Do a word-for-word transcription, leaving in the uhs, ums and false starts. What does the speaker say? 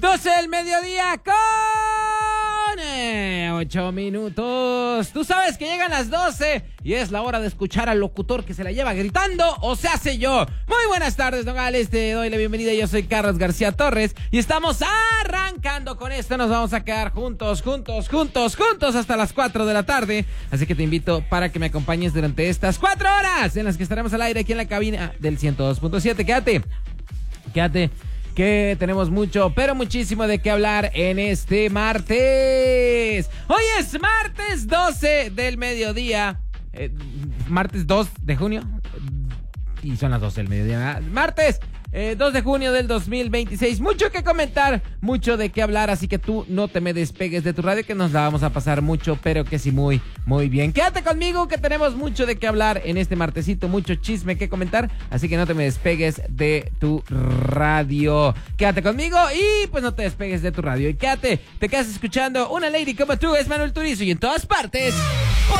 doce del mediodía con eh, ocho minutos. Tú sabes que llegan las doce y es la hora de escuchar al locutor que se la lleva gritando, o se hace yo. Muy buenas tardes, Nogales, te doy la bienvenida. Yo soy Carlos García Torres y estamos arrancando con esto. Nos vamos a quedar juntos, juntos, juntos, juntos hasta las cuatro de la tarde. Así que te invito para que me acompañes durante estas cuatro horas en las que estaremos al aire aquí en la cabina del ciento dos punto siete. Quédate, quédate. Que tenemos mucho, pero muchísimo de qué hablar en este martes. Hoy es martes doce del mediodía. Eh, martes dos de junio. Y son las doce del mediodía. Martes eh, dos de junio del dos mil veintiséis. Mucho que comentar, mucho de qué hablar. Así que tú no te me despegues de tu radio, que nos la vamos a pasar mucho, pero que sí muy, muy bien. Quédate conmigo, que tenemos mucho de qué hablar en este martesito. Mucho chisme que comentar. Así que no te me despegues de tu radio. Quédate conmigo y pues no te despegues de tu radio. Y quédate, te quedas escuchando Una Lady Como Tú. Es Manuel Turizo y en todas partes. Por